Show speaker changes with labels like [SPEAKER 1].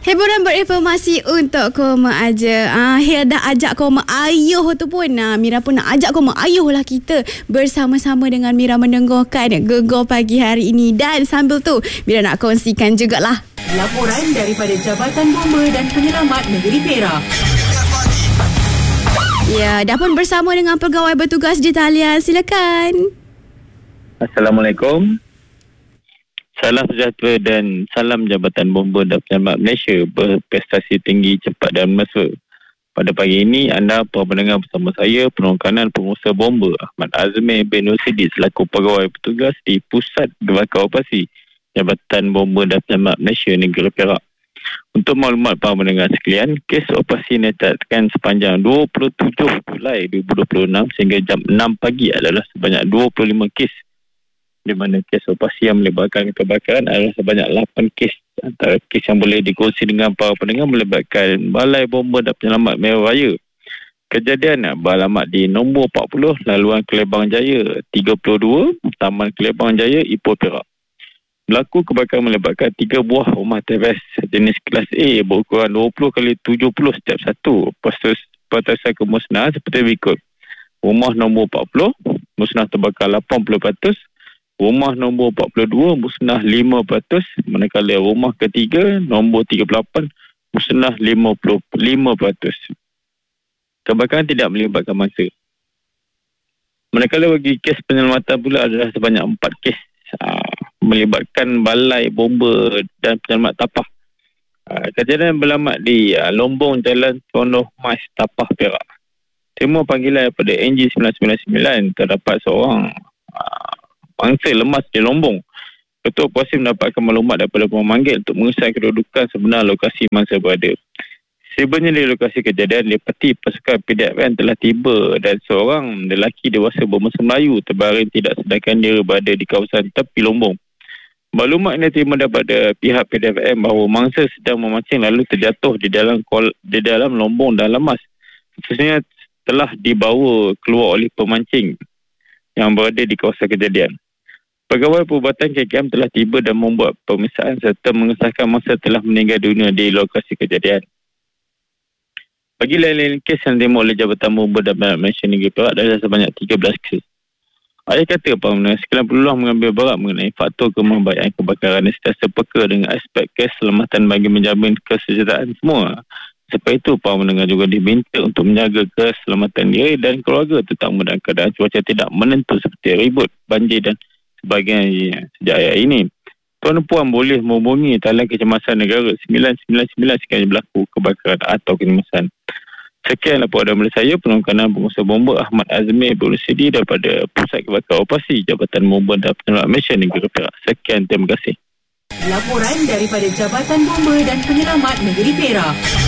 [SPEAKER 1] Hiburan berinformasi untuk koma aja. Hil dah ajak koma ayuh tu pun. Mira pun nak ajak koma ayuh lah kita bersama-sama dengan Mira mendengarkan Gegar pagi hari ini. Dan sambil tu Mira nak kongsikan jugalah
[SPEAKER 2] laporan daripada Jabatan Bomba dan Penyelamat Negeri Perak.
[SPEAKER 1] Ya, dah pun bersama dengan pegawai bertugas di talian. Silakan.
[SPEAKER 3] Assalamualaikum. Salam sejahtera dan salam Jabatan Bomba dan Penyelamat Malaysia berprestasi tinggi, cepat dan mesra. Pada pagi ini, anda para pendengar bersama saya, Penolong Pengusaha Bomba Ahmad Azmi bin Nusidi selaku pegawai bertugas di Pusat Gerakan Operasi Jabatan Bomba dan Penyelamat Malaysia Negeri Perak. Untuk maklumat para pendengar sekalian, kes operasi ini ditetapkan sepanjang 27 Julai 2026 sehingga jam 6 pagi adalah sebanyak 25 kes, di mana kes operasi yang melibatkan kebakaran adalah sebanyak 8 kes. Antara kes yang boleh dikongsi dengan para pendengar melibatkan Balai Bomba dan Penyelamat Merah Raya. Kejadian beralamat di nombor 40 laluan Kelebang Jaya 32, Taman Kelebang Jaya, Ipoh, Perak. Berlaku kebakaran melibatkan 3 buah rumah teres jenis kelas A berukuran 20x70 setiap satu. Pertasan kemusnahan seperti berikut. Rumah nombor 40 musnah terbakar 80%, rumah nombor 42 musnah 5%, manakala rumah ketiga nombor 38 musnah 55%. Kebakaran tidak melibatkan mangsa. Manakala bagi kes penyelamatan pula adalah sebanyak 4 kes melibatkan Balai Bomba dan Penyelamat Tapah. Kejadian beralamat di Lombong, Jalan Sonoh Mas, Tapah, Perak. Terima panggilan daripada NG 999 terdapat seorang mangsa lemas di Lombong. Ketua Operasi mendapatkan maklumat daripada pemanggil untuk mengesahkan kedudukan sebenar lokasi mangsa berada. Sebelumnya di lokasi kejadian, Dipati Pasukan PDFM telah tiba dan seorang lelaki dewasa bermasa Melayu terbaring tidak sedarkan diri berada di kawasan tepi Lombong. Maklumat ini terima daripada pihak PDFM bahawa mangsa sedang memancing lalu terjatuh di dalam Lombong dan lemas. Seterusnya telah dibawa keluar oleh pemancing yang berada di kawasan kejadian. Pegawai Perubatan KKM telah tiba dan membuat pemeriksaan serta mengesahkan mangsa telah meninggal dunia di lokasi kejadian. Bagi lain-lain kes yang diterima oleh Jabatan Bomba dan Penyelamat Malaysia Negeri Perak adalah sebanyak 13 kes. Ayah kata para pendengar sekalian perlulah mengambil berat mengenai faktor kemambaian kebakaran dan sentiasa peka dengan aspek keselamatan bagi menjamin kesejahteraan semua. Sebab itu, para pendengar juga diminta untuk menjaga keselamatan diri dan keluarga terutama dalam keadaan cuaca tidak menentu seperti ribut, banjir dan sebagainya sejak hari ini. Tuan dan puan boleh menghubungi talian kecemasan negara 999 sekali berlaku kebakaran atau kecemasan. Sekian laporan daripada saya, Penolong Pengusaha Bomba Ahmad Azmi bin Nusidi daripada Pusat Gerakan Operasi Jabatan Bomba dan Penyelamat Malaysia Negeri Perak. Sekian, terima kasih.
[SPEAKER 2] Laporan daripada Jabatan Bomba dan Penyelamat Negeri Perak.